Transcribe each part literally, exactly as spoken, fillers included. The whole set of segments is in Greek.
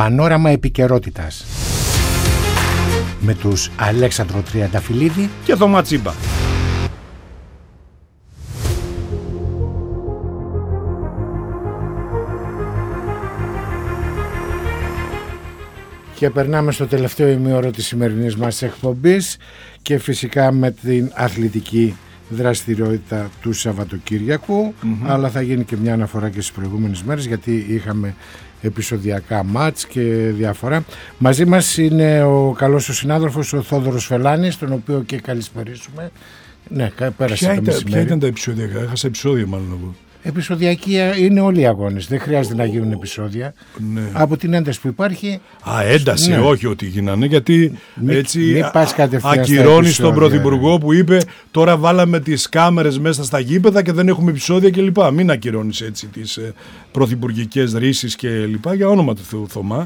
Πανόραμα επικαιρότητας με τους Αλέξανδρο Τριανταφυλλίδη και Θωμά Τσίμπα. Και περνάμε στο τελευταίο ημίωρο της σημερινής μας εκπομπής και φυσικά με την αθλητική δραστηριότητα του Σαββατοκύριακου, mm-hmm. αλλά θα γίνει και μια αναφορά και στις προηγούμενες μέρες, γιατί είχαμε επεισοδιακά μάτς και διάφορα. Μαζί μας είναι ο καλός ο συνάδελφος ο Θόδωρος Φελάνης, τον οποίο και καλησπερίσουμε. Ναι, πέρασε ποια το ήταν, μεσημέρι. Ποια ήταν τα επεισοδιακά, έχασα επεισόδια μάλλον εγώ. Επεισοδιακοί είναι όλοι οι αγώνες. Δεν χρειάζεται να γίνουν επεισόδια. Ναι. Από την ένταση που υπάρχει. Α, ένταση, ναι. Όχι ότι γίνανε, γιατί μη, έτσι μη ακυρώνει τον Πρωθυπουργό που είπε τώρα βάλαμε τις κάμερες μέσα στα γήπεδα και δεν έχουμε επεισόδια κλπ. Μην ακυρώνεις έτσι τις ε, πρωθυπουργικές ρίσεις κλπ. Για όνομα του Θεού, Θωμά.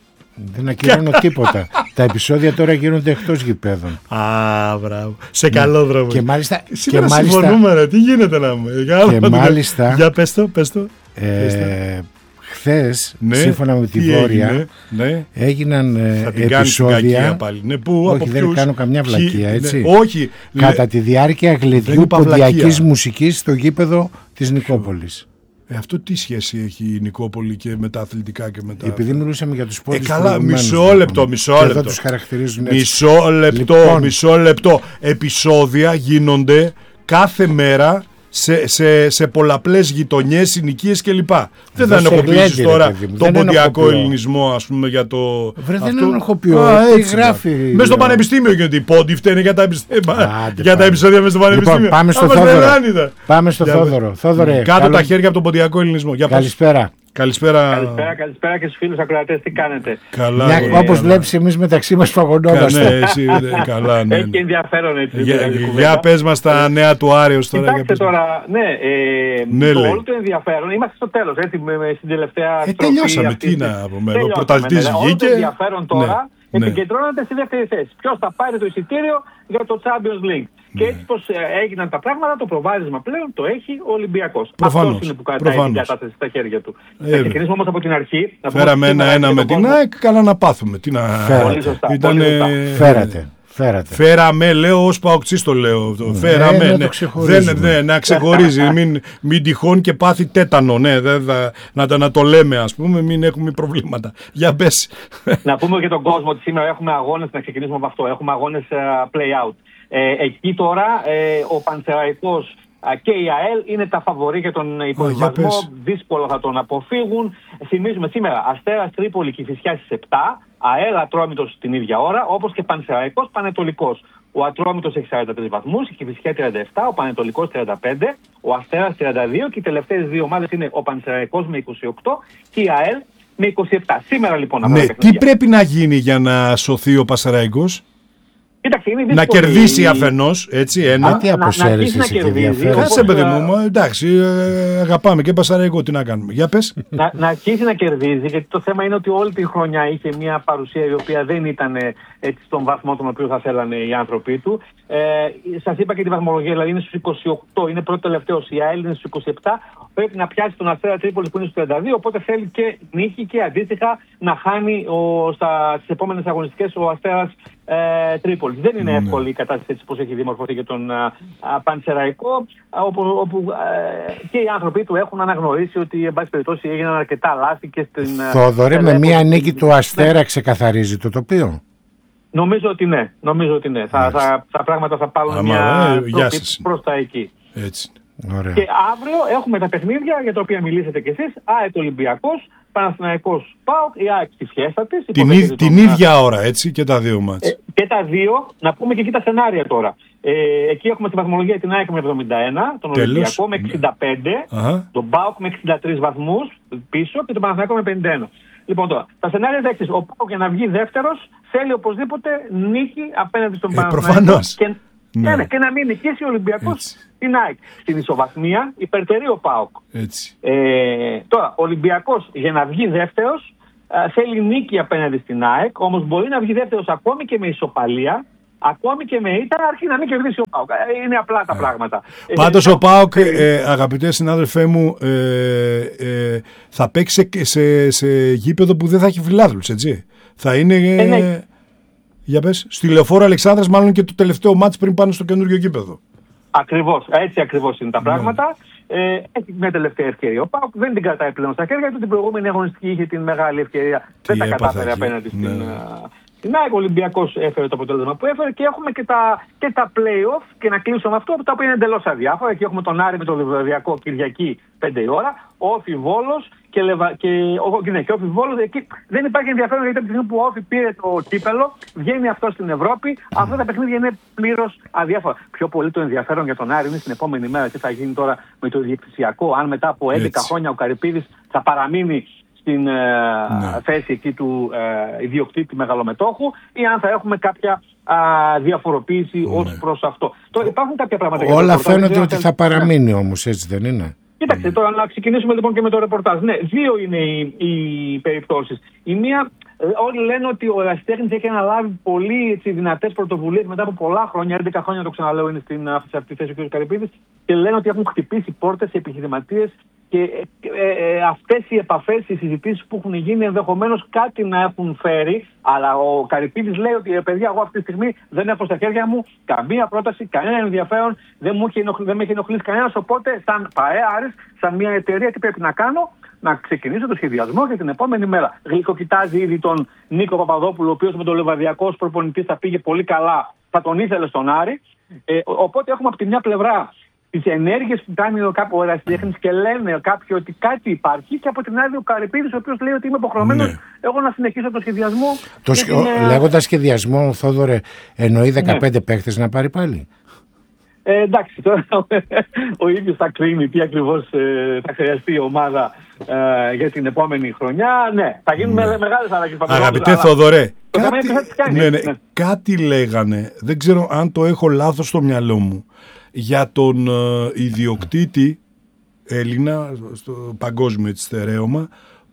Δεν ακυρώνω τίποτα. Τα επεισόδια τώρα γίνονται εκτός γηπέδων. Α, μπράβο. Σε καλό δρόμο. Και μάλιστα. Σήμερα και μάλιστα, συμφωνούμε, ρε. Τι γίνεται να με. Και μάλιστα. Για πες το, πες το. Ε, χθες, ναι, σύμφωνα με τη Βόρεια, έγινε, ναι. έγιναν ε, την επεισόδια. Πάλι. Ναι, που, όχι, από δεν ποιους, κάνω καμιά βλακεία, έτσι. Ναι, όχι. Κατά τη διάρκεια γλυδιού ποντιακής μουσικής στο γήπεδο της Νικόπολης. Ε, αυτό τι σχέση έχει η Νικόπολη και με τα αθλητικά και με τα... Επειδή μιλούσαμε για τους πόντους. Ε, καλά, μισό λεπτό, μισό λεπτό. Εδώ τους χαρακτηρίζουν έτσι. Μισό λεπτό, λοιπόν. μισό λεπτό. Επεισόδια γίνονται κάθε μέρα σε, σε, σε πολλαπλές γειτονιές, συνοικίες κλπ. Δεν θα ενοχοποιήσεις τώρα τον ποντιακό ελληνισμό, ας πούμε, για το... Βρε, δεν ενοχοποιώ. Τι γράφει. Μέσα στο πανεπιστήμιο γιατί οι πόντοι φταίνε για τα, για τα επεισόδια μέσα στο πανεπιστήμιο. Λοιπόν, πάμε στο Θόδωρο. Πάμε στο Θόδωρο. Θόδωρε, κάτω καλό... τα χέρια από τον ποντιακό ελληνισμό. Για καλησπέρα. Καλησπέρα. Καλησπέρα, καλησπέρα και στους φίλους ακροατές, τι κάνετε. Καλά. Μια, ε, όπως βλέπεις εμείς μεταξύ μας φαγωνόμαστε. Ναι, εσύ, ναι, καλά, ναι. Έχει και ενδιαφέρον έτσι. Για, για πες μας τα νέα του Άρεος τώρα. Κοιτάξτε τώρα, ναι, ε, ναι το λέει. όλο το ενδιαφέρον, είμαστε στο τέλος, έτσι, με, με, στην τελευταία ε, στροφή. Τελειώσαμε, τι να πούμε, ο πρωταθλητής βγήκε. Όλο το ενδιαφέρον τώρα ναι, επικεντρώνεται ναι. στη δεύτερη θέση. Ποιος θα πάρει το εισιτήριο για το Champions League. Και έτσι πως έγιναν τα πράγματα, το προβάδισμα πλέον το έχει ο Ολυμπιακός. Προφανώς. Αυτός είναι που κρατάει την κατάσταση στα χέρια του. Ε, θα ξεκινήσουμε όμως από την αρχή. Φέραμε ένα-ένα με την ΑΕΚ, καλά να πάθουμε. Τι να... Πολύ σωστά. Ήτανε... Φέρατε. Φέρατε. Φέραμε, λέω, ως παοξής το λέω. Ναι, Φέραμε, ναι, ναι. Δεν, ναι, να ξεχωρίζει. μην, μην τυχόν και πάθει τέτανο. Ναι, δε, δε, να, να το λέμε, ας πούμε, μην έχουμε προβλήματα. Για πες. Να πούμε για τον κόσμο ότι σήμερα έχουμε αγώνες, να ξεκινήσουμε από αυτό. Έχουμε αγώνες uh, play-out. Ε, εκεί τώρα ε, ο Πανσεραϊκός και η ΑΕΛ είναι τα φαβορί για τον υποβιβασμό. Δύσκολο θα τον αποφύγουν. Θυμίζουμε σήμερα Αστέρας Τρίπολη Κηφισιάς στις επτά, ΑΕΛ Ατρόμητος την ίδια ώρα, όπως και Πανσεραϊκός Πανετολικός. Ο Ατρόμητος έχει σαράντα τρεις βαθμούς, η Κηφισιά τριάντα επτά, ο Πανετολικός τριάντα πέντε, ο Αστέρας τριάντα δύο και οι τελευταίες δύο ομάδες είναι ο Πανσεραϊκός με είκοσι οκτώ και η ΑΕΛ με είκοσι επτά. Σήμερα λοιπόν αυτά ναι, τα τι πρέπει να γίνει για να σωθεί ο Πανσεραϊκός? Κοίταξε, να κερδίσει αφενός, έτσι, ένα. Α, τι αποσέρεσαι να, να, να κερδίσει. Κάτσε, παιδί μου, εντάξει, ε, αγαπάμε και Πανσεραϊκό, τι να κάνουμε. Για πες. να, να αρχίσει να κερδίζει, γιατί το θέμα είναι ότι όλη τη χρονιά είχε μια παρουσία η οποία δεν ήταν έτσι, στον βαθμό τον οποίο θα θέλανε οι άνθρωποι του. Ε, σας είπα και τη βαθμολογία, δηλαδή είναι στους είκοσι οκτώ, είναι πρώτο τελευταίος, η ΑΕΛ είναι στους είκοσι επτά. Πρέπει να πιάσει τον Αστέρα Τρίπολης που είναι στους τριάντα δύο, οπότε θέλει και νίκη και αντίστοιχα να χάνει στις επόμενες αγωνιστικές ο Αστέρας ε, Τρίπολης. Δεν είναι mm. εύκολη η κατάσταση έτσι όπως έχει δημορφωθεί για τον α, α, Πανσεραϊκό, όπου, όπου α, και οι άνθρωποι του έχουν αναγνωρίσει ότι εν πάση περιπτώσει έγιναν αρκετά λάθη και στην... Θόδωρε, με μία νίκη του Αστέρα ναι. ξεκαθαρίζει το τοπίο. Νομίζω ότι ναι, νομίζω ότι ναι. Θα, θα, τα πράγματα θα πάρουν Άμα, μια τρόπη προς τα εκεί. Έτσι. Ωραία. Και αύριο έχουμε τα παιχνίδια για τα οποία μιλήσατε κι εσείς. ΑΕΚ Ολυμπιακός, Παναθηναϊκός ΠΑΟΚ, η ΑΕΚ στη φιέστα της. Την, ίδ, την ίδια ώρα, έτσι, και τα δύο μάτς. Ε, και τα δύο, να πούμε και εκεί τα σενάρια τώρα. Ε, εκεί έχουμε στη βαθμολογία την ΑΕΚ με εβδομήντα ένα, τον Τέλος. Ολυμπιακό με εξήντα πέντε, Αχα. τον ΠΑΟΚ με εξήντα τρεις βαθμούς πίσω και τον Παναθηναϊκό με πενήντα ένα. Λοιπόν τώρα, τα σενάρια είναι εξής. Ο ΠΑΟΚ για να βγει δεύτερος θέλει οπωσδήποτε νίκη απέναντι στον ε, Παναθηναϊκό. Και... Ναι. Ναι, και να μην νικήσει ο Ολυμπιακός την ΑΕΚ. Στην ισοβαθμία υπερτερεί ο ΠΑΟΚ. Ε, τώρα, ο Ολυμπιακός για να βγει δεύτερος θέλει νίκη απέναντι στην ΑΕΚ, όμως μπορεί να βγει δεύτερος ακόμη και με ισοπαλία Ακόμη και με ήττα, αρκεί να μην κερδίσει ο ΠΑΟΚ. Είναι απλά τα πράγματα. Πάντως ο ΠΑΟΚ, ε, αγαπητέ συνάδελφέ μου, ε, ε, θα παίξει σε, σε, σε γήπεδο που δεν θα έχει φιλάθλους, έτσι. Θα είναι. Ε, ναι. Για πες, στη Λεωφόρο Αλεξάνδρας, μάλλον και το τελευταίο μάτς πριν πάνε στο καινούριο γήπεδο. Ακριβώς, έτσι ακριβώς είναι τα πράγματα. Ε, έχει μια τελευταία ευκαιρία. Ο ΠΑΟΚ δεν την κρατάει πλέον στα χέρια του. Την προηγούμενη αγωνιστική είχε την μεγάλη ευκαιρία. Τι δεν τα κατάφερε απέναντι στην. Ναι. Στην ΑΕΚ. Ο Ολυμπιακός έφερε το αποτέλεσμα που έφερε και έχουμε και τα, και τα play-off. Και να κλείσω με αυτό, τα οποία είναι εντελώς αδιάφορα. Εκεί έχουμε τον Άρη με το Λιβαδιακό Κυριακή πέντε η ώρα. Όφι Βόλος και, Λεβα... και... Ναι, και Όφι Βόλος. Εκεί δεν υπάρχει ενδιαφέρον γιατί από τη στιγμή που ο Όφι πήρε το κύπελο, βγαίνει αυτό στην Ευρώπη. Mm. Αυτά τα παιχνίδια είναι πλήρως αδιάφορα. Πιο πολύ το ενδιαφέρον για τον Άρη είναι στην επόμενη μέρα τι θα γίνει τώρα με το διεκτησιακό. Αν μετά από έντεκα Έτσι. χρόνια ο Καρυπίδης θα παραμείνει στην ε, ναι. θέση εκεί του ε, ιδιοκτήτη μεγαλομετόχου ή αν θα έχουμε κάποια α, διαφοροποίηση ναι. ως προς αυτό. Τώρα υπάρχουν κάποια πράγματα. Όλα φαίνονται ότι θα παραμείνει ναι. όμως, έτσι δεν είναι? Κοίταξε, τώρα να ξεκινήσουμε λοιπόν και με το ρεπορτάζ. Ναι, δύο είναι οι, οι περιπτώσεις. Η μία, όλοι λένε ότι ο ερασιτέχνης έχει αναλάβει πολύ δυνατές πρωτοβουλίες μετά από πολλά χρόνια, έντεκα χρόνια το ξαναλέω είναι στην, σε αυτή τη θέση ο κ. Καρυπίδης, και λένε ότι έχουν χτυπήσει πόρτες οι επιχειρηματίες και ε, ε, αυτές οι επαφές, οι συζητήσεις που έχουν γίνει ενδεχομένως κάτι να έχουν φέρει, αλλά ο Καρυπίδης λέει ότι παιδιά, εγώ αυτή τη στιγμή δεν έχω στα χέρια μου καμία πρόταση, κανένα ενδιαφέρον, δεν, μου έχει ενοχλ, δεν με έχει ενοχλήσει κανένας, οπότε σαν ΠΑΕ Άρης, σαν μια εταιρεία τι πρέπει να κάνω? Να ξεκινήσω το σχεδιασμό για την επόμενη μέρα. Γλυκοκοιτάζει ήδη τον Νίκο Παπαδόπουλο, ο οποίος με τον Λεβαδιακό ως προπονητής θα πήγε πολύ καλά, θα τον ήθελε στον Άρη. Ε, οπότε έχουμε από τη μια πλευρά τις ενέργειες που κάνει ο ερασιτέχνης και λένε κάποιοι ότι κάτι υπάρχει, και από την άλλη ο Καρυπίδης, ο οποίος λέει ότι είμαι υποχρεωμένος ναι. εγώ να συνεχίσω το σχεδιασμό. Το σχε... την... Λέγοντας σχεδιασμό, Θόδωρε, εννοεί δεκαπέντε ναι. παίχτες να πάρει πάλι? Ε, εντάξει, τώρα ο ίδιος θα κρίνει τι ακριβώς ε, θα χρειαστεί η ομάδα ε, για την επόμενη χρονιά. Ναι, θα γίνουν ναι. μεγάλες αλλαγές. Αγαπητέ Θόδωρε, κάτι... Ναι, ναι, ναι. κάτι λέγανε, δεν ξέρω αν το έχω λάθος στο μυαλό μου, για τον ε, ιδιοκτήτη Έλληνα στο παγκόσμιο έτσι στερέωμα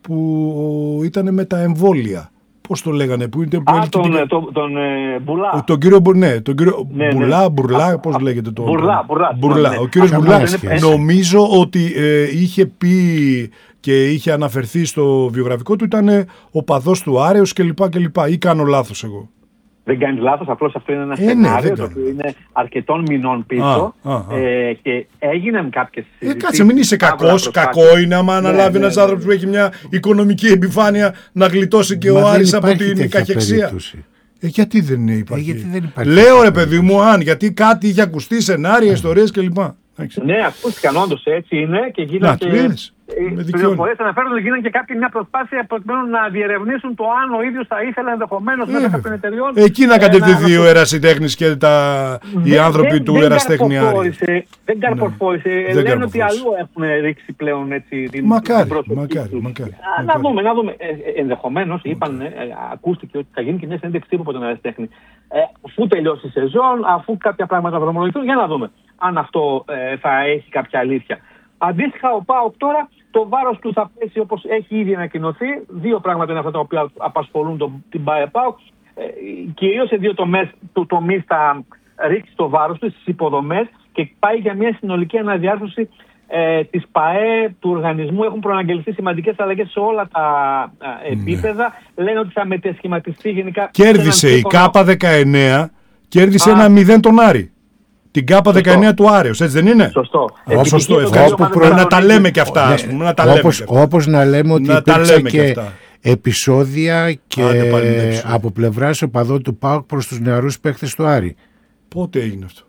που ήταν με τα εμβόλια. Πώς το λέγανε, που είναι Α, τον, την... τον, τον ε, Μπουρλά. Τον κύριο ναι, τον κύριο ναι, Μπουρλά, ναι. Μπουρλά, πώς λέγεται το Μπουρλά, Μπουρλά, Μπουρλά. Ναι. Ο κύριος Μπουρλά νομίζω ότι ε, είχε πει και είχε αναφερθεί στο βιογραφικό του, ήταν ο παδός του Άρεως κλπ. κλπ. Ή κάνω λάθος εγώ? Δεν κάνει λάθος, απλώς αυτό είναι ένα ε, σενάριο ναι, το οποίο είναι αρκετών μηνών πίσω α, α, α. Ε, και έγιναν κάποιες συζητήσεις. Ε, κάτσε, μην είσαι κακός. Κακό είναι άμα αναλάβει ναι, ένας ναι, άνθρωπος ναι. που έχει μια οικονομική επιφάνεια να γλιτώσει και Μα ο Άρης από την καχεξία. Ε, γιατί δεν υπάρχει. Ε, γιατί δεν υπάρχει Λέω ρε παιδί μου, αν γιατί κάτι είχε ακουστεί, σενάρια, ιστορίες κλπ. Ναι, ακούστηκαν όντως, έτσι είναι και γίνονται. Οι πληροφορίες αναφέρονται ότι γίνανε και κάποια μια προσπάθεια προκειμένου να διερευνήσουν το αν ο ίδιος θα ήθελε ενδεχομένως μέσα κάποιων εταιριών. Εκεί να κατευθυνθεί ο ερασιτέχνης και τα... οι άνθρωποι δεν, του δεν ερασιτέχνη Άρη. Δεν καρποφόρησε. Ναι. Λένε δεν ότι αλλού έχουν ρίξει πλέον έτσι την μακάρι, προσοχή μακάρι, τους. μακάρι, Α, να δούμε, να δούμε. Ε, ενδεχομένως είπαν, ε, ακούστηκε ότι θα γίνει και μια συνέντευξη τύπου από τον ερασιτέχνη. Ε, αφού τελειώσει η σεζόν, αφού κάποια πράγματα δρομολογηθούν, για να δούμε αν αυτό ε, θα έχει κάποια αλήθεια. Αντίστοιχα, ο ΠΑΟΚ τώρα το βάρος του θα πέσει όπως έχει ήδη ανακοινωθεί. Δύο πράγματα είναι αυτά τα οποία απασχολούν τον, την ΠΑΟΚ. Ε, κυρίως σε δύο τομείς, το, τομείς θα ρίξει το βάρος του, στις υποδομές, και πάει για μια συνολική αναδιάρθρωση ε, της ΠΑΕ, του οργανισμού. Έχουν προαναγγελιστεί σημαντικές αλλαγές σε όλα τα ε, επίπεδα. Ναι. Λένε ότι θα μετεσχηματιστεί γενικά. Κέρδισε η ΚΑΠΑ δεκαεννέα, κέρδισε Α. ένα μηδέν τον Άρη. Την ΚΑΠΑ δεκαεννέα του Άρεως, έτσι δεν είναι? Σωστό. Ω, σωστό, ευχαριστώ. Προ... Να τα λέμε και αυτά, ας πούμε. Να τα όπως, λέμε και όπως να λέμε ότι να υπήρξε και, και επεισόδια και Άντε, από πλευράς οπαδών του ΠΑΟΚ προς τους νεαρούς παίκτες του Άρη. Πότε έγινε αυτό?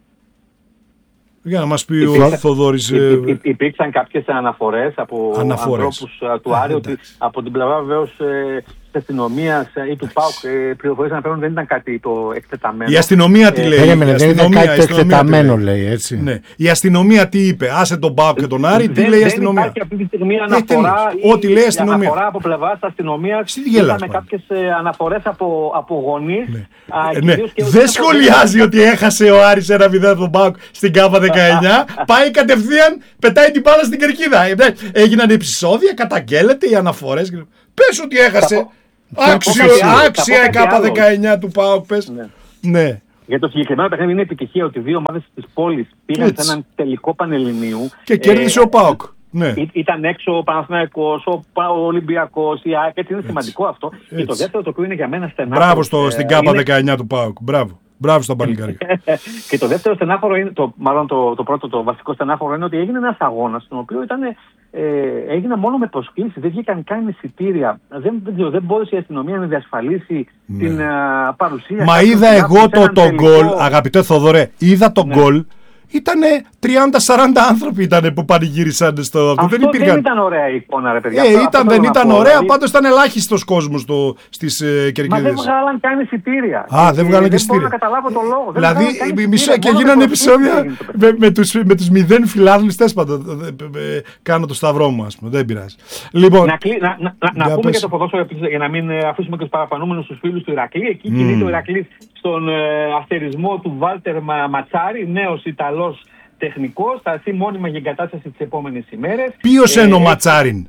Για να μας πει υπήρξαν, ο Θοδόρης. Υ, υ, υπήρξαν κάποιες αναφορές από αναφορές. ανθρώπους του Άρη, ότι από την πλευρά βεβαίως της αστυνομίας ή του ΠΑΟΚ πληροφορίες αναφέρουν δεν ήταν κάτι το εκτεταμένο. Η αστυνομία τι λέει? Ε, δεν ήταν κάτι το εκτεταμένο, λέει, έτσι. Ναι. Η αστυνομία τι είπε? Άσε τον ΠΑΟΚ και τον Άρη, τι λέει η αστυνομία? Δεν υπάρχει αυτή τη στιγμή αναφορά. Ό,τι λέει η αστυνομία. Αναφορά από πλευράς της αστυνομίας. Είχαμε κάποιες αναφορές από γονείς. Δεν σχολιάζει ότι έχασε ο Άρης ένα μηδέν τον ΠΑΟΚ στην ΚΑΠΑ δεκαεννέα. Πάει κατευθείαν, πετάει την μπάλα στην κερκίδα. Έγιναν επεισόδια, καταγγέλλεται οι αναφορές. Πες ότι έχασε. Άξιο, άξια η ΚΑΠΑ δεκαεννέα του ΠΑΟΚ, πες. Ναι. ναι. Για το συγκεκριμένο παιχνίδι είναι επιτυχία ότι δύο ομάδες της πόλης πήγαν σε έναν τελικό Πανελληνίου. Και κέρδισε ε, ο ΠΑΟΚ. Ναι. Ή, ήταν έξω ο Παναθηναϊκός, ο, ο Ολυμπιακός, η ΑΕΚ. Έτσι είναι έτσι. Σημαντικό αυτό. Έτσι. Και το δεύτερο το οποίο είναι για μένα στενάχωρο. Μπράβο στο, ε, στην ΚΑΠΑ είναι... δεκαεννιά του ΠΑΟΚ. Μπράβο. Μπράβο στον παλικάρι. Και το δεύτερο στενάχωρο, είναι, το, μάλλον το, το πρώτο, το βασικό στενάχωρο είναι ότι έγινε ένας αγώνας, στον οποίο ήταν, ε, έγινε μόνο με προσκλήσεις, δεν βγήκαν καν εισιτήρια. Δεν, δεν, δεν μπόρεσε η αστυνομία να διασφαλίσει ναι. την α, παρουσία. Μα είδα εγώ το, το γκολ, αγαπητέ Θοδωρέ, είδα το γκολ. Ναι. Ήτανε τριάντα σαράντα άνθρωποι ήτανε που πανηγύρισαν στο αυτό. Αυτό δεν, υπήρχαν... δεν ήταν ωραία εικόνα, ρε παιδιά. Ε, αυτό, ήταν, αυτό δεν ήταν ωραία, δηλαδή... πάντως ήταν ελάχιστος κόσμος στις ε, Κερκίδες. Μα δεν βγάλαν καν εισιτήρια. Α, δεν βγάλαν και εισιτήρια. Δεν μπορώ να καταλάβω το λόγο. Δηλαδή, μισό και γίνανε επεισόδια με, με, τους, με τους μηδέν φιλάθλιστες πάντα. Κάνω το σταυρό μου, ας πούμε, δεν πειράζει. Λοιπόν, να, κλει, να, να, να πούμε και το ποδόσφαιρο για να μην αφήσουμε και τους παραπανούμενους στους φίλους του Ηρακλή. Εκεί mm. κινείται ο Ηρακλής στον ε, αστερισμό του Βάλτερ Ματσάρη, νέος Ιταλός τεχνικός, θα έρθει μόνιμα για εγκατάσταση τις επόμενες ημέρες. Ποιος ε, είναι ο Ματσάριν?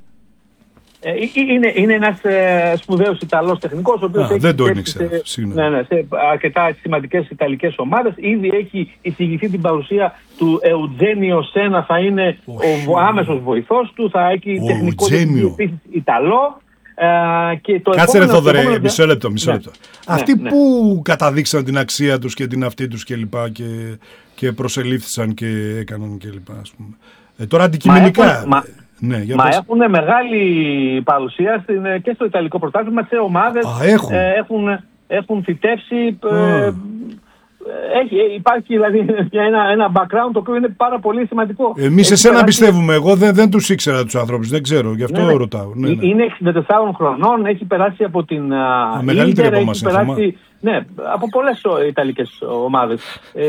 Ε, είναι, είναι ένας ε, σπουδαίος Ιταλός τεχνικός, ο οποίος έχει δεν το ήξερα, σε, ναι, ναι, σε αρκετά σημαντικές ιταλικές ομάδες. Ήδη έχει εισηγηθεί την παρουσία του Εουτζένιο Σένα, θα είναι ο, ο άμεσος βοηθός του, θα έχει ο τεχνικό επίσης Ιταλό. Uh, και το Κάτσε ρε Θοδωρέ, επόμενο... μισό λεπτό, μισό λεπτό. Ναι, Αυτοί ναι, που ναι. καταδείξαν την αξία τους και την αυτή τους και λοιπά και, και προσελήφθησαν και έκαναν και λοιπά, ας πούμε. Ε, τώρα αντικειμενικά... Μα έχουν, μα, ναι, για μα πες. έχουν μεγάλη παρουσία στην, και στο Ιταλικό πρωτάθλημα, σε ομάδες. Α, έχουν. Ε, έχουν, έχουν φυτέψει... Ε, Έχει, υπάρχει δηλαδή ένα, ένα background το οποίο είναι πάρα πολύ σημαντικό. Εμείς εσένα περάσει... πιστεύουμε, εγώ δεν, δεν τους ήξερα τους ανθρώπους, δεν ξέρω, γι' αυτό ναι, ρωτάω. Ναι, ναι. Είναι εξήντα τεσσάρων χρονών, έχει περάσει από την Α, μεγαλύτερη από εμάς, περάσει, ναι, από πολλές ιταλικές ομάδες. Ε,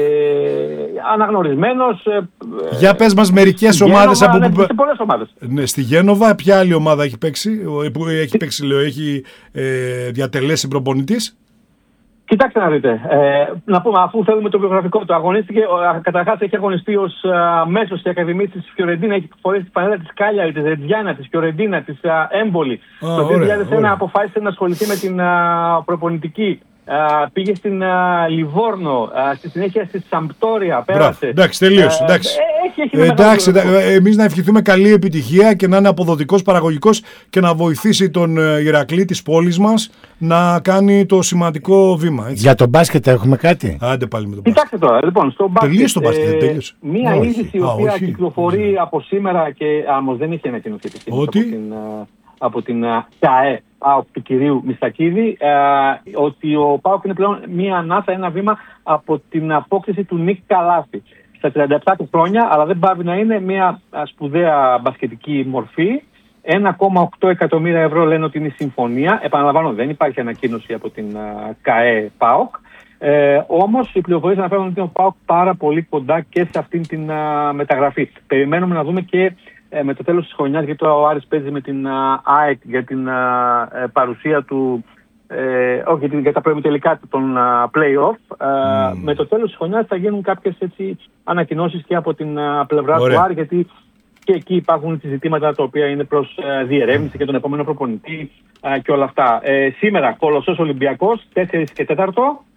αναγνωρισμένος. Ε, Για πες μας μερικές ομάδες από ναι, που... σε πολλές ομάδες. Ναι, στη Γένοβα, ποια άλλη ομάδα έχει παίξει, που έχει παίξει, λέω, έχει ε, διατελέσει προπονητής? Κοιτάξτε να δείτε, ε, να πούμε, αφού θέλουμε το βιογραφικό του, αγωνίστηκε, καταρχάς έχει αγωνιστεί ως μέσος της Ακαδημίας της Φιωρεντίνα, έχει φορέσει τη φανέλα της Κάλιαρη, της Ρετζιάνα, της Φιωρεντίνα, της Έμπολη. Ah, το δύο χιλιάδες ένα αποφάσισε να ασχοληθεί με την α, προπονητική. Uh, πήγε στην uh, Λιβόρνο, uh, στη συνέχεια στη Σαμπτόρια, πέρασε. Εντάξει, τελείωσε. Εντάξει, uh, έχει, έχει εντάξει εμείς να ευχηθούμε καλή επιτυχία και να είναι αποδοτικός, παραγωγικός και να βοηθήσει τον Ηρακλή της πόλης μας να κάνει το σημαντικό βήμα. Έτσι. Για το μπάσκετ έχουμε κάτι? Άντε πάλι με το μπάσκετ. Κοιτάξτε τώρα, λοιπόν, στο μπάσκετ. Τελείωσε το μπάσκετ, ε, τελείωσε. Μία είδηση η οποία όχι, κυκλοφορεί όχι. από σήμερα και όμως δεν είχε ανακοινωθεί από την, από την ΚΑΕ ΠΑΟΚ του κυρίου Μιστακίδη, ε, ότι ο ΠΑΟΚ είναι πλέον μία ανάσα, ένα βήμα από την απόκτηση του Νίκ Καλάθη. Στα τριάντα επτά του χρόνια, αλλά δεν πάβει να είναι μία σπουδαία μπασκετική μορφή. ένα κόμμα οκτώ εκατομμύρια ευρώ λένε ότι είναι η συμφωνία. Επαναλαμβάνω, δεν υπάρχει ανακοίνωση από την uh, ΚΑΕ ΠΑΟΚ. Ε, όμως οι πληροφορίες αναφέρουν ότι είναι ο ΠΑΟΚ πάρα πολύ κοντά και σε αυτήν την uh, μεταγραφή. Περιμένουμε να δούμε και ε, με το τέλος της χρονιάς, γιατί τώρα ο Άρης παίζει με την uh, ΑΕΚ για την uh, παρουσία του, ε, όχι για, την, για τα προημιτελικά των uh, play-off. Uh, mm. Με το τέλος της χρονιάς θα γίνουν κάποιες έτσι, ανακοινώσεις και από την uh, πλευρά Ωραία. του Άρη, γιατί και εκεί υπάρχουν ζητήματα τα οποία είναι προς uh, διερεύνηση και τον επόμενο προπονητή uh, και όλα αυτά. Ε, σήμερα, Κολοσσός Ολυμπιακός, τέσσερα και τέσσερα.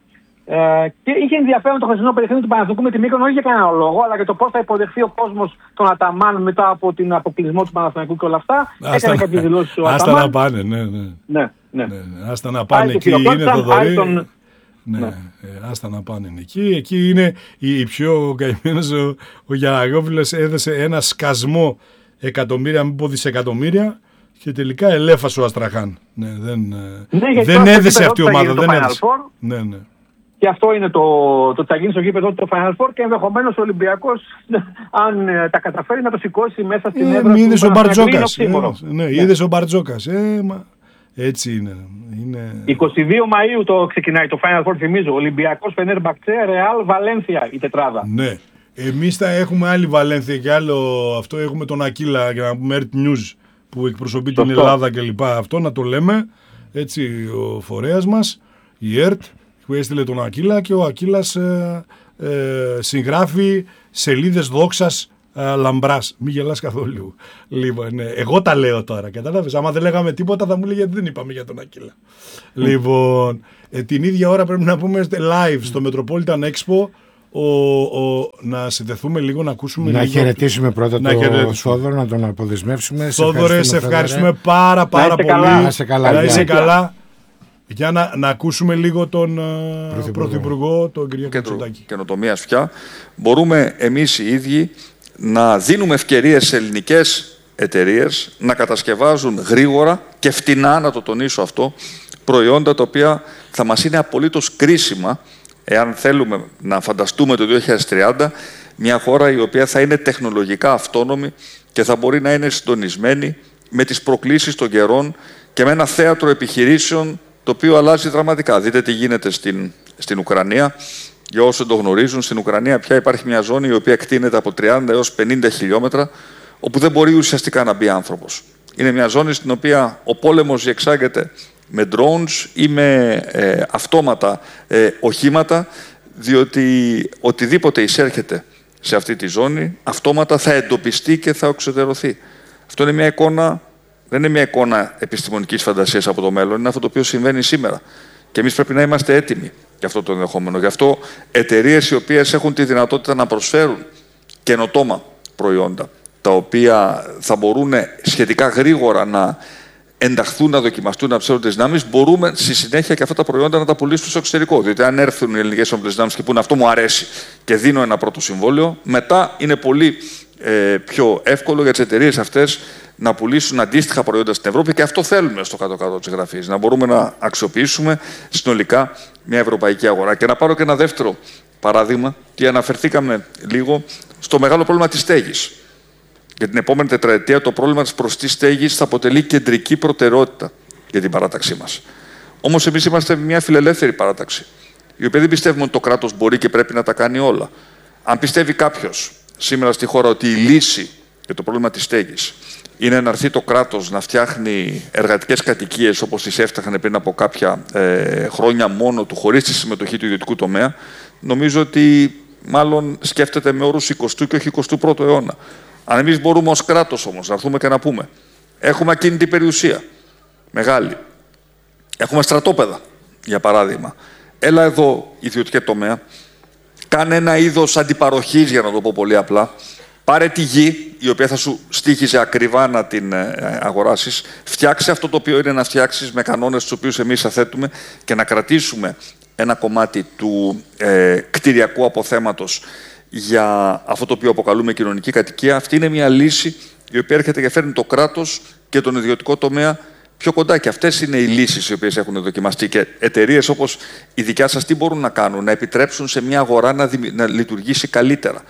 Uh, και είχε ενδιαφέρον το χθεσινό παιχνίδι του Παναθηναϊκού με τη Μύκονο, όχι για κανένα λόγο, αλλά και το πώς θα υποδεχθεί ο κόσμος τον Αταμάν μετά από την αποκλεισμό του Παναθηναϊκού και όλα αυτά. Έκανε κάποιες δηλώσεις ο Αταμάν. Άστα να πάνε, ναι, ναι. ναι, ναι. ναι άστα να πάνε εκεί, είναι το δωρή. Τον... Ναι, ναι. Ε, άστα να πάνε εκεί. Εκεί είναι η, η πιο καημένος, ο, ο Γιανναγόπουλος έδωσε ένα σκασμό εκατομμύρια, μην πω δισεκατομμύρια, και τελικά ελέφασε ο Αστραχάν. Ναι, δεν ναι, δεν έδεσε αυτή η ομάδα. Δεν έδεσε. Ναι, ναι. Και αυτό είναι το, το θα γίνει στο γήπεδο του Final Four και ενδεχομένως ο Ολυμπιακός, αν ε, τα καταφέρει, να το σηκώσει μέσα στην ε, έδρα του. Είδες ο Μπαρτζόκας. Ε, ναι, ναι. Είδες ο Μπαρτζόκας. Ε, μα, έτσι είναι. είναι. εικοστή δεύτερη Μαΐου το ξεκινάει το Final Four, θυμίζω. Ολυμπιακός, Φενέρμπαχτσε, Ρεάλ, Βαλένθια η τετράδα. Ναι. Εμείς θα έχουμε άλλη Βαλένθια και άλλο αυτό. Έχουμε τον Ακίλα, για να πούμε Earth News, που εκπροσωπεί Σωστό. την Ελλάδα κλπ. Αυτό να το λέμε. Έτσι ο φορέας μας, η ΕΡΤ, που έστειλε τον Ακίλα, και ο Ακίλας ε, ε, συγγράφει σελίδες δόξας ε, λαμπράς. Μην γελάς καθόλου. Λοιπόν, ναι. Εγώ τα λέω τώρα, κατάλαβες. Άμα δεν λέγαμε τίποτα θα μου λέγε γιατί δεν είπαμε για τον Ακύλα. Mm. Λοιπόν, ε, την ίδια ώρα πρέπει να πούμε live στο Metropolitan Expo. Ο, ο, να συνδεθούμε λίγο, να ακούσουμε. Να λίγο, χαιρετήσουμε πρώτα να τον Θόδωρο, να τον αποδεσμεύσουμε. Θόδωρε, σε ευχαριστούμε πάρα πάρα πολύ. Να είσαι καλά. Να είσαι καλά. Για να, να ακούσουμε λίγο τον Πρωθυπουργό, Πρωθυπουργό τον Κυριάκο Μητσοτάκη. Καινοτομίας πια. Μπορούμε εμείς οι ίδιοι να δίνουμε ευκαιρίες σε ελληνικές εταιρείες να κατασκευάζουν γρήγορα και φτηνά, να το τονίσω αυτό, προϊόντα τα οποία θα μας είναι απολύτως κρίσιμα εάν θέλουμε να φανταστούμε το δύο χιλιάδες τριάντα μια χώρα η οποία θα είναι τεχνολογικά αυτόνομη και θα μπορεί να είναι συντονισμένη με τις προκλήσεις των καιρών και με ένα θέατρο επιχειρήσεων το οποίο αλλάζει δραματικά. Δείτε τι γίνεται στην, στην Ουκρανία. Για όσοι το γνωρίζουν, στην Ουκρανία πια υπάρχει μια ζώνη η οποία εκτείνεται από τριάντα έως πενήντα χιλιόμετρα, όπου δεν μπορεί ουσιαστικά να μπει άνθρωπος. Είναι μια ζώνη στην οποία ο πόλεμος διεξάγεται με drones ή με ε, αυτόματα ε, οχήματα, διότι οτιδήποτε εισέρχεται σε αυτή τη ζώνη, αυτόματα θα εντοπιστεί και θα οξυδερωθεί. Αυτό είναι μια εικόνα, δεν είναι μια εικόνα επιστημονικής φαντασίας από το μέλλον, είναι αυτό το οποίο συμβαίνει σήμερα. Και εμείς πρέπει να είμαστε έτοιμοι για αυτό το ενδεχόμενο. Γι' αυτό εταιρείες οι οποίες έχουν τη δυνατότητα να προσφέρουν καινοτόμα προϊόντα, τα οποία θα μπορούν σχετικά γρήγορα να ενταχθούν, να δοκιμαστούν, να ψέρουν τις δυνάμεις, μπορούμε στη συνέχεια και αυτά τα προϊόντα να τα πουλήσουμε στο εξωτερικό. Διότι αν έρθουν οι ελληνικές όπλες δυνάμεις και πούνε αυτό μου αρέσει και δίνω ένα πρώτο συμβόλαιο, μετά είναι πολύ ε, πιο εύκολο για τις εταιρείες αυτές να πουλήσουν αντίστοιχα προϊόντα στην Ευρώπη και αυτό θέλουμε στο κάτω-κάτω της γραφής. Να μπορούμε να αξιοποιήσουμε συνολικά μια ευρωπαϊκή αγορά. Και να πάρω και ένα δεύτερο παράδειγμα, και αναφερθήκαμε λίγο στο μεγάλο πρόβλημα της στέγης. Για την επόμενη τετραετία το πρόβλημα της προστής στέγης θα αποτελεί κεντρική προτεραιότητα για την παράταξή μας. Όμως εμείς είμαστε μια φιλελεύθερη παράταξη, η οποία δεν πιστεύουμε ότι το κράτος μπορεί και πρέπει να τα κάνει όλα. Αν πιστεύει κάποιος σήμερα στη χώρα ότι η λύση για το πρόβλημα της στέγης είναι να έρθει το κράτος να φτιάχνει εργατικές κατοικίες όπως τις έφτιαχνε πριν από κάποια ε, χρόνια μόνο του, χωρίς τη συμμετοχή του ιδιωτικού τομέα, νομίζω ότι μάλλον σκέφτεται με όρους εικοστού και όχι εικοστού πρώτου αιώνα. Αν εμείς μπορούμε ως κράτος όμως να έρθουμε και να πούμε έχουμε ακίνητη περιουσία μεγάλη, έχουμε στρατόπεδα για παράδειγμα, έλα εδώ ιδιωτικό τομέα, κάνε ένα είδος αντιπαροχής, για να το πω πολύ απλά, πάρε τη γη η οποία θα σου στοίχιζε ακριβά να την ε, αγοράσεις, φτιάξε αυτό το οποίο είναι να φτιάξεις με κανόνες τους οποίους εμείς θα θέτουμε και να κρατήσουμε ένα κομμάτι του ε, κτηριακού αποθέματος για αυτό το οποίο αποκαλούμε κοινωνική κατοικία. Αυτή είναι μια λύση η οποία έρχεται και φέρνει το κράτος και τον ιδιωτικό τομέα πιο κοντά. Και αυτές είναι οι λύσεις οι οποίες έχουν δοκιμαστεί. Και εταιρείες όπως η δικιά σας τι μπορούν να κάνουν, να επιτρέψουν σε μια αγορά να, δη... να λειτουργήσει καλύτερα.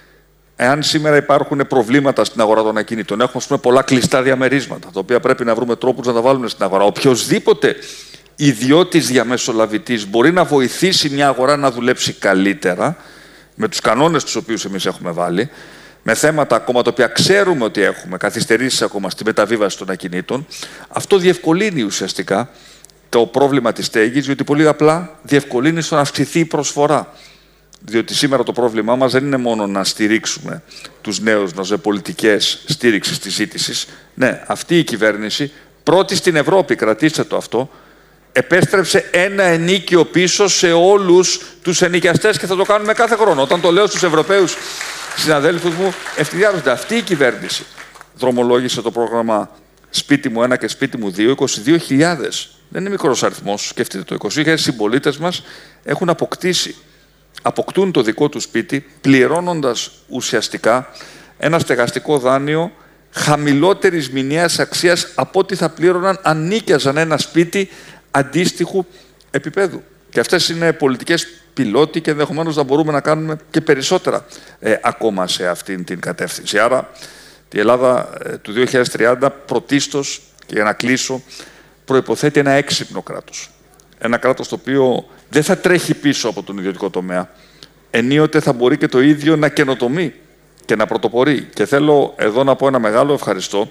Εάν σήμερα υπάρχουν προβλήματα στην αγορά των ακινήτων, έχουμε ας πούμε, πολλά κλειστά διαμερίσματα, τα οποία πρέπει να βρούμε τρόπους να τα βάλουμε στην αγορά. Οποιοδήποτε ιδιώτης διαμεσολαβητής μπορεί να βοηθήσει μια αγορά να δουλέψει καλύτερα, με τους κανόνες τους οποίους εμείς έχουμε βάλει, με θέματα ακόμα τα οποία ξέρουμε ότι έχουμε, καθυστερήσεις ακόμα στη μεταβίβαση των ακινήτων, αυτό διευκολύνει ουσιαστικά το πρόβλημα της στέγης, διότι πολύ απλά διευκολύνει στο να αυξηθεί η προσφορά. Διότι σήμερα το πρόβλημά μας δεν είναι μόνο να στηρίξουμε τους νέους μας με πολιτικές στήριξης της ζήτησης. Ναι, αυτή η κυβέρνηση, πρώτη στην Ευρώπη, κρατήστε το αυτό, επέστρεψε ένα ενίκιο πίσω σε όλους τους ενοικιαστές και θα το κάνουμε κάθε χρόνο. Όταν το λέω στους Ευρωπαίους συναδέλφους μου, ευθυνδιάζονται. Αυτή η κυβέρνηση δρομολόγησε το πρόγραμμα Σπίτι μου ένα και Σπίτι μου δύο, είκοσι δύο χιλιάδες. Δεν είναι μικρός αριθμός, σκεφτείτε το. είκοσι δύο χιλιάδες συμπολίτες μας έχουν αποκτήσει, αποκτούν το δικό του σπίτι, πληρώνοντας ουσιαστικά ένα στεγαστικό δάνειο χαμηλότερης μηνιαίας αξίας από ό,τι θα πλήρωναν αν νίκιαζαν ένα σπίτι αντίστοιχου επίπεδου. Και αυτές είναι πολιτικές πιλότη και ενδεχομένως να μπορούμε να κάνουμε και περισσότερα ε, ακόμα σε αυτήν την κατεύθυνση. Άρα, η Ελλάδα ε, του δύο χιλιάδες τριάντα πρωτίστως, και για να κλείσω, προϋποθέτει ένα έξυπνο κράτος. Ένα κράτος το οποίο δεν θα τρέχει πίσω από τον ιδιωτικό τομέα. Ενίοτε θα μπορεί και το ίδιο να καινοτομεί και να πρωτοπορεί. Και θέλω εδώ να πω ένα μεγάλο ευχαριστώ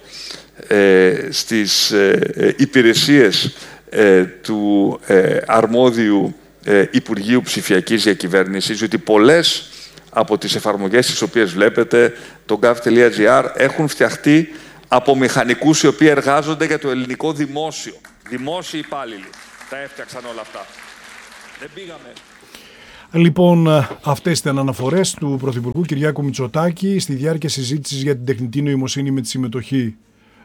ε, στις ε, υπηρεσίες ε, του ε, αρμόδιου ε, Υπουργείου Ψηφιακής Διακυβέρνησης, διότι πολλές από τις εφαρμογές τις οποίες βλέπετε, το gov.gr, έχουν φτιαχτεί από μηχανικούς οι οποίοι εργάζονται για το ελληνικό δημόσιο. Δημόσιοι υπάλληλοι τα έφτιαξαν όλα αυτά. Δεν πήγαμε. Λοιπόν, αυτές ήταν αναφορές του Πρωθυπουργού Κυριάκου Μητσοτάκη στη διάρκεια συζήτησης για την τεχνητή νοημοσύνη με τη συμμετοχή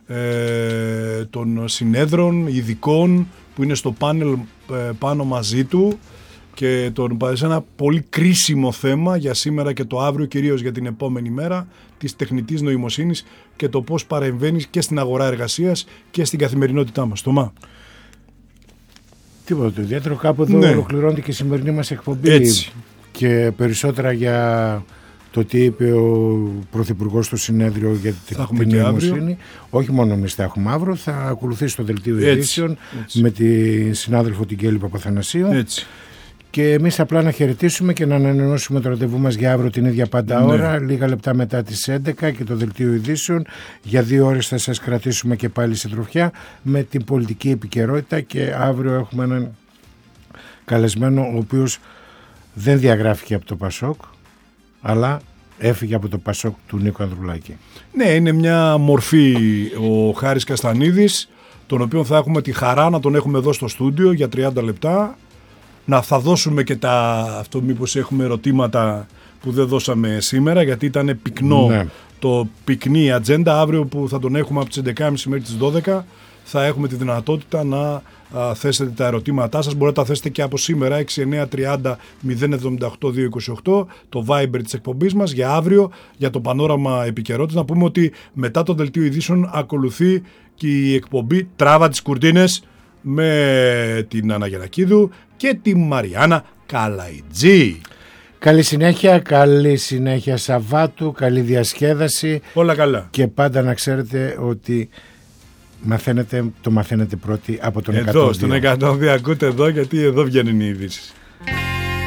ε, των συνέδρων, ειδικών που είναι στο πάνελ ε, πάνω μαζί του, και τον παρέσε ένα πολύ κρίσιμο θέμα για σήμερα και το αύριο, κυρίως για την επόμενη μέρα, της τεχνητής νοημοσύνης και το πώς παρεμβαίνει και στην αγορά εργασίας και στην καθημερινότητά μας. Τωμά. Τίποτα το ιδιαίτερο. Κάπου εδώ Ναι. ολοκληρώνεται και η σημερινή μας εκπομπή. Έτσι. Και περισσότερα για το τι είπε ο Πρωθυπουργός στο συνέδριο για την τεχνητή νοημοσύνη. Όχι μόνο εμείς θα έχουμε αύριο, θα ακολουθήσει το δελτίο ειδήσεων με τη συνάδελφο την Κέλλη Παπαθανασίου. Έτσι. Και εμείς απλά να χαιρετήσουμε και να ανανεώσουμε το ραντεβού μας για αύριο την ίδια πάντα Ναι. ώρα, λίγα λεπτά μετά τις έντεκα και το δελτίο ειδήσεων. Για δύο ώρες θα σας κρατήσουμε και πάλι συντροφιά με την πολιτική επικαιρότητα, και αύριο έχουμε έναν καλεσμένο ο οποίος δεν διαγράφηκε από το Πασόκ, αλλά έφυγε από το Πασόκ του Νίκου Ανδρουλάκη. Ναι, είναι μια μορφή ο Χάρης Καστανίδης, τον οποίο θα έχουμε τη χαρά να τον έχουμε εδώ στο στούντιο για τριάντα λεπτά. Να θα δώσουμε και τα, αυτό μήπως έχουμε ερωτήματα που δεν δώσαμε σήμερα, γιατί ήταν πυκνό, ναι. το πυκνή ατζέντα. Αύριο που θα τον έχουμε από τις έντεκα και μισή μέχρι τις δώδεκα θα έχουμε τη δυνατότητα να α, θέσετε τα ερωτήματά σας. Μπορείτε να τα θέσετε και από σήμερα, έξι εννιά τριάντα μηδέν εβδομήντα οκτώ διακόσια είκοσι οκτώ, το Viber της εκπομπής μας για αύριο, για το πανόραμα επικαιρότητας. Να πούμε ότι μετά το δελτίο ειδήσεων ακολουθεί και η εκπομπή Τράβα τις Κουρτίνες με την Άννα Γερακίδου και τη Μαριάννα Καλαϊτζή. Καλή συνέχεια, καλή συνέχεια Σαββάτου, καλή διασκέδαση. Όλα καλά. Και πάντα να ξέρετε ότι μαθαίνετε, το μαθαίνετε πρώτοι από τον εκατό δύο. Εδώ, στον εκατό δύο ακούτε εδώ, γιατί εδώ βγαίνουν οι ειδήσεις.